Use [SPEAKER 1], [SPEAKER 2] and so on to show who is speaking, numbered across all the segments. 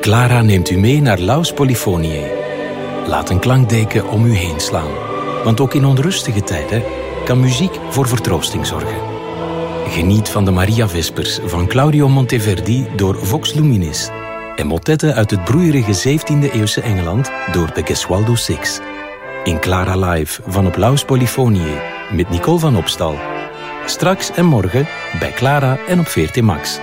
[SPEAKER 1] Clara neemt u mee naar Laus Polyphoniae. Laat een klankdeken om u heen slaan. Want ook in onrustige tijden kan muziek voor vertroosting zorgen. Geniet van de Maria Vespers van Claudio Monteverdi door Vox Luminis. En motetten uit het broeierige 17e-eeuwse Engeland door de Gesualdo Six. In Clara Live van op Laus Polyphoniae met Nicole van Opstal. Straks en morgen bij Clara en op VRT Max.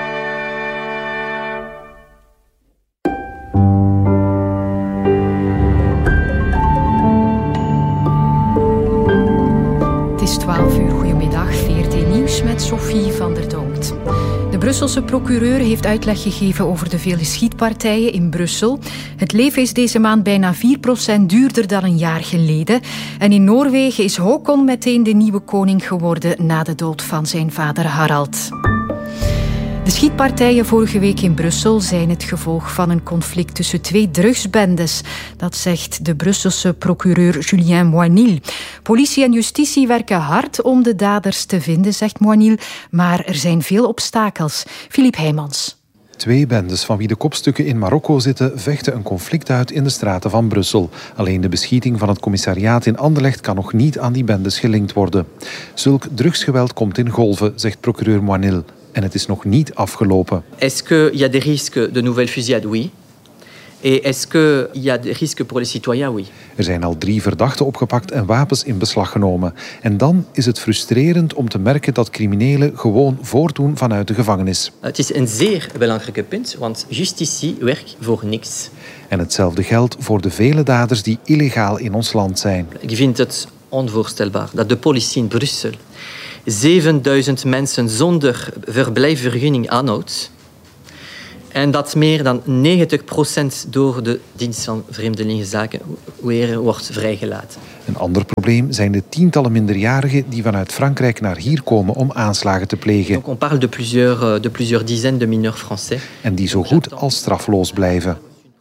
[SPEAKER 2] Het is 12 uur. Goedemiddag, VRT Nieuws met Sophie van der Dongt. De Brusselse procureur heeft uitleg gegeven over de vele schietpartijen in Brussel. Het leven is deze maand bijna 4% duurder dan een jaar geleden. En in Noorwegen is Håkon meteen de nieuwe koning geworden na de dood van zijn vader Harald. De schietpartijen vorige week in Brussel zijn het gevolg van een conflict tussen twee drugsbendes. Dat zegt de Brusselse procureur Julien Moinil. Politie en justitie werken hard om de daders te vinden, zegt Moinil. Maar er zijn veel obstakels. Philippe Heijmans.
[SPEAKER 3] Twee bendes van wie de kopstukken in Marokko zitten vechten een conflict uit in de straten van Brussel. Alleen de beschieting van het commissariaat in Anderlecht kan nog niet aan die bendes gelinkt worden. Zulk drugsgeweld komt in golven, zegt procureur Moinil. En het is nog niet afgelopen.
[SPEAKER 4] Est-ce qu'il y a des risques de nouvelles fusillades? Oui. Et est-ce qu'il y a des risques pour les citoyens? Oui.
[SPEAKER 3] Er zijn al 3 verdachten opgepakt en wapens in beslag genomen. En dan is het frustrerend om te merken dat criminelen gewoon voortdoen vanuit de gevangenis.
[SPEAKER 4] Het is een zeer belangrijk punt, want justitie werkt voor niks.
[SPEAKER 3] En hetzelfde geldt voor de vele daders die illegaal in ons land zijn.
[SPEAKER 4] Ik vind het onvoorstelbaar dat de politie in Brussel 7000 mensen zonder verblijfsvergunning aanhoudt. En dat meer dan 90% door de dienst van Vreemdelingenzaken weer wordt vrijgelaten.
[SPEAKER 3] Een ander probleem zijn de tientallen minderjarigen die vanuit Frankrijk naar hier komen om aanslagen te plegen.
[SPEAKER 4] Donc on parle de plusieurs dizaines de mineurs français.
[SPEAKER 3] En die zo goed als strafloos blijven.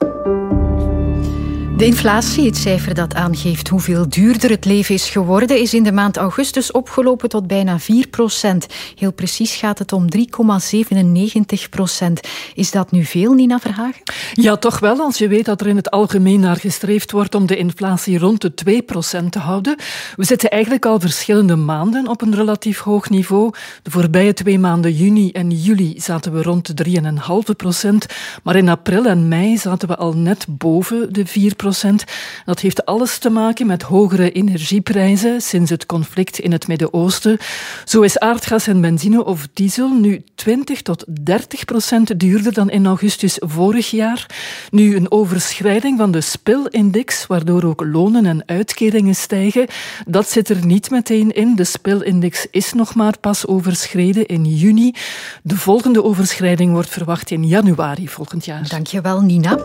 [SPEAKER 2] De inflatie, het cijfer dat aangeeft hoeveel duurder het leven is geworden, is in de maand augustus opgelopen tot bijna 4%. Heel precies gaat het om 3,97%. Is dat nu veel, Nina Verhagen?
[SPEAKER 5] Ja, toch wel, als je weet dat er in het algemeen naar gestreefd wordt om de inflatie rond de 2% te houden. We zitten eigenlijk al verschillende maanden op een relatief hoog niveau. De voorbije 2 maanden, juni en juli, zaten we rond de 3,5%. Maar in april en mei zaten we al net boven de 4%. Dat heeft alles te maken met hogere energieprijzen sinds het conflict in het Midden-Oosten. Zo is aardgas en benzine of diesel nu 20 tot 30% duurder dan in augustus vorig jaar. Nu een overschrijding van de SPIL-index, waardoor ook lonen en uitkeringen stijgen. Dat zit er niet meteen in. De SPIL-index is nog maar pas overschreden in juni. De volgende overschrijding wordt verwacht in januari volgend jaar.
[SPEAKER 2] Dankjewel, Nina.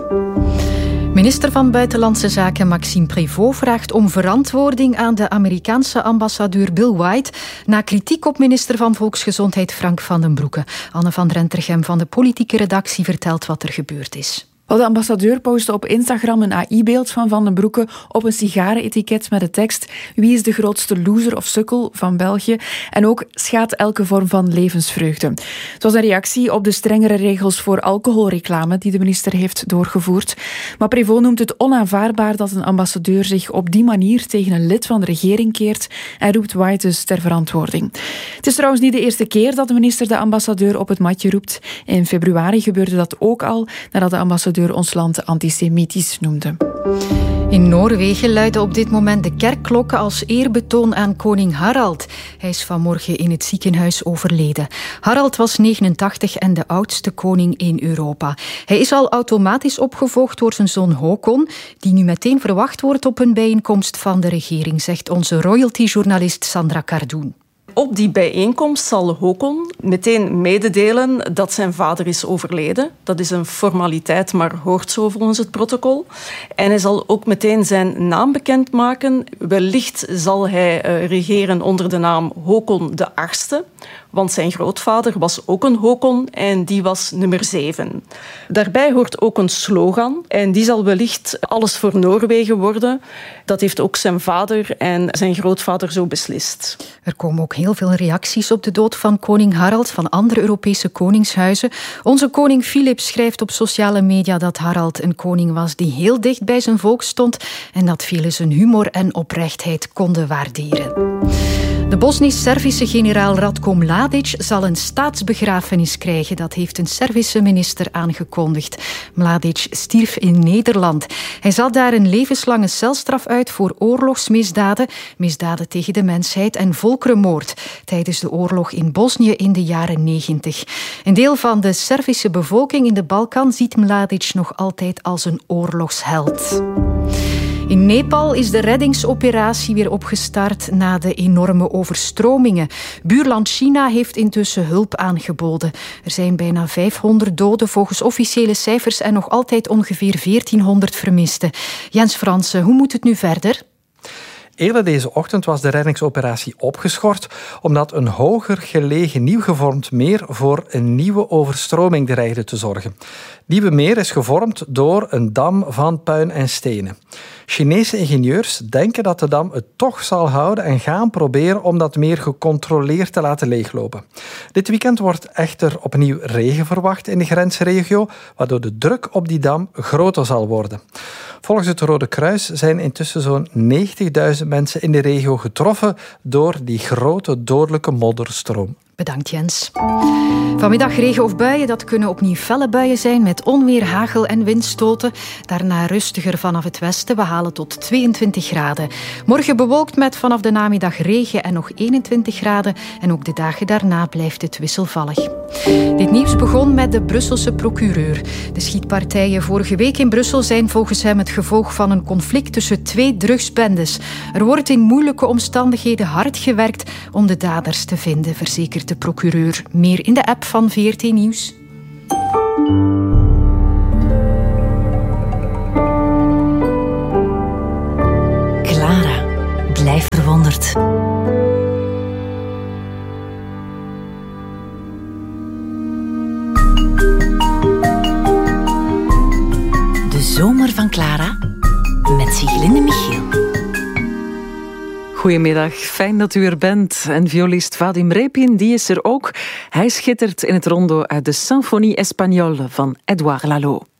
[SPEAKER 2] Minister van Buitenlandse Zaken Maxime Prévost vraagt om verantwoording aan de Amerikaanse ambassadeur Bill White na kritiek op minister van Volksgezondheid Frank van den Broeke. Anne van Drentergem van de politieke redactie vertelt wat er gebeurd is.
[SPEAKER 6] De ambassadeur postte op Instagram een AI-beeld van den Broeke op een sigarenetiket met de tekst: wie is de grootste loser of sukkel van België? En ook schaadt elke vorm van levensvreugde. Het was een reactie op de strengere regels voor alcoholreclame die de minister heeft doorgevoerd. Maar Prévost noemt het onaanvaardbaar dat een ambassadeur zich op die manier tegen een lid van de regering keert en roept White dus ter verantwoording. Het is trouwens niet de eerste keer dat de minister de ambassadeur op het matje roept. In februari gebeurde dat ook al, nadat de ambassadeur ons land antisemitisch noemde.
[SPEAKER 2] In Noorwegen luiden op dit moment de kerkklokken als eerbetoon aan koning Harald. Hij is vanmorgen in het ziekenhuis overleden. Harald was 89 en de oudste koning in Europa. Hij is al automatisch opgevolgd door zijn zoon Håkon, die nu meteen verwacht wordt op een bijeenkomst van de regering, zegt onze royalty-journalist Sandra Cardoen.
[SPEAKER 7] Op die bijeenkomst zal Håkon meteen mededelen dat zijn vader is overleden. Dat is een formaliteit, maar hoort zo volgens het protocol. En hij zal ook meteen zijn naam bekendmaken. Wellicht zal hij regeren onder de naam Håkon de 8e. want zijn grootvader was ook een Håkon en die was nummer 7. Daarbij hoort ook een slogan en die zal wellicht alles voor Noorwegen worden. Dat heeft ook zijn vader en zijn grootvader zo beslist.
[SPEAKER 2] Er komen ook heel veel reacties op de dood van koning Harald van andere Europese koningshuizen. Onze koning Filip schrijft op sociale media dat Harald een koning was die heel dicht bij zijn volk stond en dat velen zijn humor en oprechtheid konden waarderen. De Bosnisch-Servische generaal Ratko Mladic zal een staatsbegrafenis krijgen. Dat heeft een Servische minister aangekondigd. Mladic stierf in Nederland. Hij zat daar een levenslange celstraf uit voor oorlogsmisdaden, misdaden tegen de mensheid en volkerenmoord tijdens de oorlog in Bosnië in de jaren 90. Een deel van de Servische bevolking in de Balkan ziet Mladic nog altijd als een oorlogsheld. In Nepal is de reddingsoperatie weer opgestart na de enorme overstromingen. Buurland China heeft intussen hulp aangeboden. Er zijn bijna 500 doden volgens officiële cijfers en nog altijd ongeveer 1400 vermisten. Jens Fransen, hoe moet het nu verder?
[SPEAKER 8] Eerder deze ochtend was de reddingsoperatie opgeschort omdat een hoger gelegen nieuw gevormd meer voor een nieuwe overstroming dreigde te zorgen. Nieuwe meer is gevormd door een dam van puin en stenen. Chinese ingenieurs denken dat de dam het toch zal houden en gaan proberen om dat meer gecontroleerd te laten leeglopen. Dit weekend wordt echter opnieuw regen verwacht in de grensregio, waardoor de druk op die dam groter zal worden. Volgens het Rode Kruis zijn intussen zo'n 90.000 mensen in de regio getroffen door die grote dodelijke modderstroom.
[SPEAKER 2] Bedankt, Jens. Vanmiddag regen of buien, dat kunnen opnieuw felle buien zijn met onweer, hagel en windstoten. Daarna rustiger vanaf het westen. We halen tot 22 graden. Morgen bewolkt met vanaf de namiddag regen en nog 21 graden. En ook de dagen daarna blijft het wisselvallig. Dit nieuws begon met de Brusselse procureur. De schietpartijen vorige week in Brussel zijn volgens hem het gevolg van een conflict tussen 2 drugsbendes. Er wordt in moeilijke omstandigheden hard gewerkt om de daders te vinden, verzekert de procureur. Meer in de app van VRT Nieuws.
[SPEAKER 9] Clara, blijf verwonderd. De zomer van Clara met Siglinde Michiel.
[SPEAKER 10] Goedemiddag, fijn dat u er bent. En violist Vadim Repin, die is er ook. Hij schittert in het rondo uit de Symphonie Espagnole van Edouard Lalo.